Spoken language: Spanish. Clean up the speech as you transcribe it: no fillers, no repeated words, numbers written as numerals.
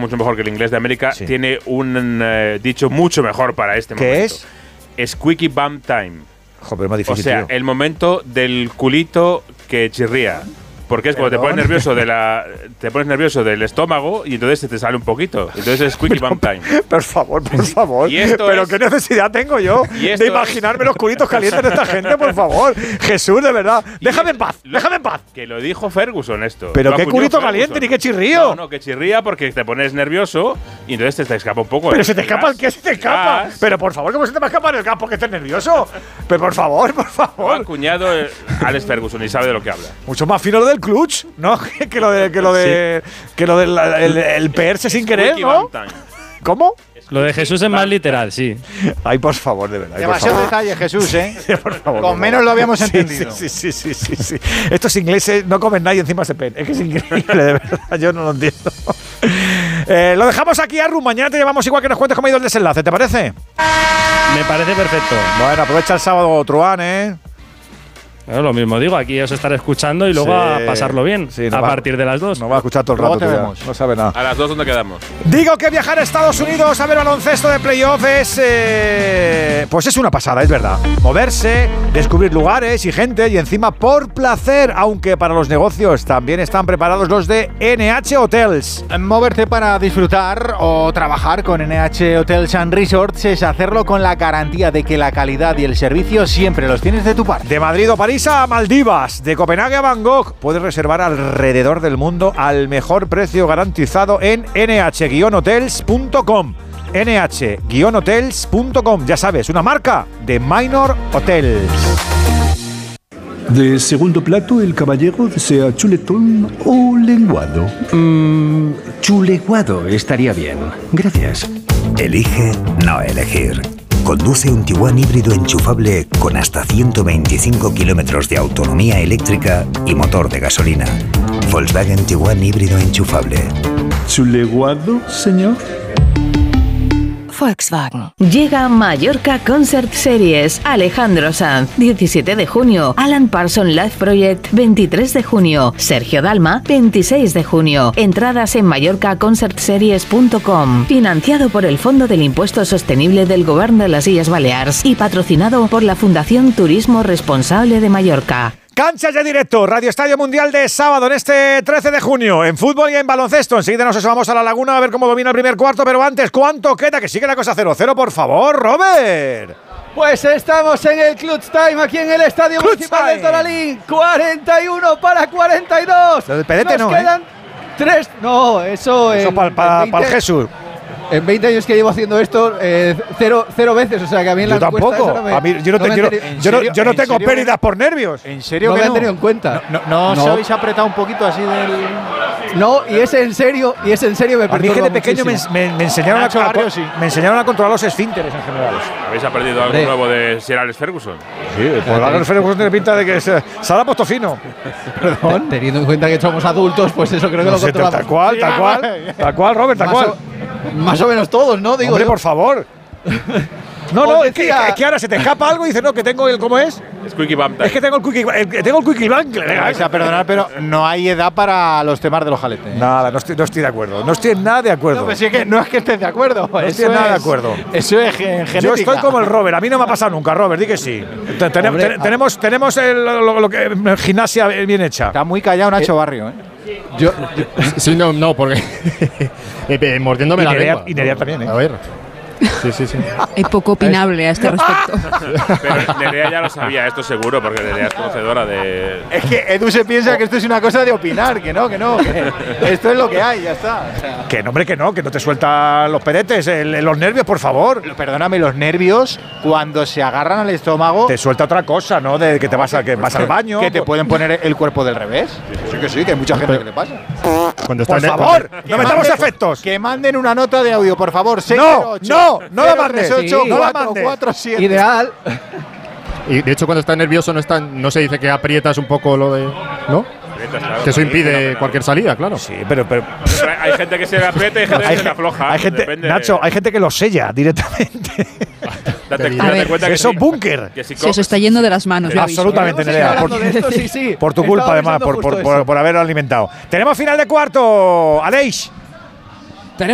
mucho mejor que el inglés de América, Sí. tiene un dicho mucho mejor para este momento. ¿Qué es? Squeaky bum time. Joder, es más O difícil, sea, tío. el momento del culito que chirría. Porque es cuando te pones nervioso del estómago y entonces se te sale un poquito. Entonces es squeaky bum time. Por favor, por favor. Y esto Pero es- qué necesidad tengo yo Y esto de imaginarme los culitos calientes de esta gente, por favor. Jesús, de verdad. Déjame en paz, déjame en paz. Que lo dijo Ferguson esto. Pero Lo qué acuñó culito Ferguson. caliente, ni qué chirrío. No, que chirría porque te pones nervioso y entonces te escapa un poco. Pero se te escapa el qué, se te escapa. Gas. Pero por favor, ¿cómo se te va a escapar el gas porque estés nervioso? Pero por favor, por Lo ha favor. acuñado Alex Ferguson y sabe de lo que habla. Mucho más fino lo del clutch, ¿no? que lo del el peerse sin querer, Squeaky ¿no? bum time. ¿Cómo? Lo de Jesús es más literal, sí. Ay, por favor, de verdad. ay, por Demasiado favor. detalle, Jesús, ¿eh? Por favor, Con por menos favor. lo habíamos Sí, entendido. Sí. Estos ingleses no comen nada y encima se pen. Es que es increíble, de verdad. Yo no lo entiendo. Lo dejamos aquí, Arru. Mañana te llamamos igual que nos cuentes cómo ha ido el desenlace. ¿Te parece? Me parece perfecto. Bueno, aprovecha el sábado, Truán, ¿eh? Bueno, lo mismo digo, aquí os estaré escuchando y luego Sí. a pasarlo bien. Sí, a partir de las 2. No va a escuchar todo el Luego rato. te tú ya. vemos. No sabe nada. A las 2, ¿dónde quedamos? Digo que viajar a Estados Unidos a ver baloncesto de playoff es… pues es una pasada, es verdad. Moverse, descubrir lugares y gente y encima por placer, aunque para los negocios también están preparados los de NH Hotels. Moverte para disfrutar o trabajar con NH Hotels and Resorts es hacerlo con la garantía de que la calidad y el servicio siempre los tienes de tu parte. De Madrid o París a Maldivas, de Copenhague a Bangkok, puedes reservar alrededor del mundo al mejor precio garantizado en nh-hotels.com. nh-hotels.com, ya sabes, una marca de Minor Hotels. De segundo plato, el caballero desea chuletón o lenguado. Chuleguado estaría bien. Gracias. Elige no elegir. Conduce un Tiguan híbrido enchufable con hasta 125 kilómetros de autonomía eléctrica y motor de gasolina. Volkswagen Tiguan híbrido enchufable. ¿Chuleguado, señor? Volkswagen. Llega Mallorca Concert Series. Alejandro Sanz, 17 de junio. Alan Parsons Live Project, 23 de junio. Sergio Dalma, 26 de junio. Entradas en mallorcaconcertseries.com. Financiado por el Fondo del Impuesto Sostenible del Govern de las Illes Balears y patrocinado por la Fundación Turismo Responsable de Mallorca. Canchas de directo, Radio Estadio Mundial de sábado en este 13 de junio, en fútbol y en baloncesto. Enseguida nos asomamos a la Laguna a ver cómo domina el primer cuarto, pero antes, ¿cuánto queda? Que sigue la cosa 0-0, por favor, Robert. Pues estamos en el Clutch Time aquí en el Estadio Clutch Municipal Time. de Toralín. 41 para 42. Lo del pedete Nos no, quedan 3. No, eso para el Jesús. En 20 años que llevo haciendo esto, cero veces. O sea que a mí en Yo la encuesta tampoco. eso no me, A mí, yo no, no me han tenido- yo no ¿En tengo serio? pérdidas por nervios. ¿En serio no que me no? han tenido en cuenta. No os No. habéis apretado un poquito así del… No, y es en serio me A mí que perturba de pequeño muchísimo. me enseñaron, Nacho Barrio, sí. me enseñaron a controlar los esfínteres en general. ¿Habéis aprendido algo Hombre. nuevo de Sir Alex Ferguson? Sí, por la Ferguson tiene pinta de que se ha puesto fino. Perdón. Teniendo en cuenta que somos adultos, pues eso creo que No lo sé, controlamos. tal cual, Robert, tal cual. Más o menos todos, ¿no? Digo Hombre, yo. por favor. No, Os es que decía- ahora se te escapa algo y dices, no, que tengo el… ¿Cómo es? Squeaky bum time. Es que tengo el quickie bank. Me vais a perdonar, pero no hay edad para los temas de los jaletes. Nada, no estoy de acuerdo. No estoy en nada de acuerdo. No, pues sí que no es que estés de acuerdo. No estoy en nada de acuerdo. Eso es genética. Yo estoy como el Robert, a mí no me ha pasado nunca, Robert, di que sí. Hombre, Tenemos lo que gimnasia bien hecha. Está muy callado Nacho Barrio, ¿eh? Sí, no, porque mordiéndome la lengua. Y Nerea también, ¿eh? A ver. Sí. Es poco opinable a este respecto. Pero Nerea ya lo sabía, esto seguro, porque Nerea es conocedora de… Es que Edu se piensa que esto es una cosa de opinar, que no, que esto es lo que hay, ya está. O sea, Que no, hombre, que no te sueltan los pedetes, los nervios, por favor. perdóname, los nervios, cuando se agarran al estómago, Te suelta otra cosa, ¿no? De que vas al baño. que te pueden poner el cuerpo del revés. Sí, que hay mucha gente que le pasa. Cuando está Por favor, no metamos efectos. Que manden una nota de audio, por favor. No la mandes. No la mandes. 447. Ideal. Y de hecho, cuando estás nervioso, no se dice que aprietas un poco lo de. ¿No? Que eso impide cualquier salida, claro. Sí, pero Hay gente que se le aprieta y hay gente que se le afloja. hay gente, depende Nacho, hay gente que lo sella directamente. Date A ver, cuenta que Eso sí, es búnker. que si Se os está yendo de las manos. ya aviso. Absolutamente, Sí, Nerea. hablando de esto, sí. Por tu Estaba culpa, además, pensando justo eso. por haberlo alimentado. Tenemos final de cuarto, Aleix.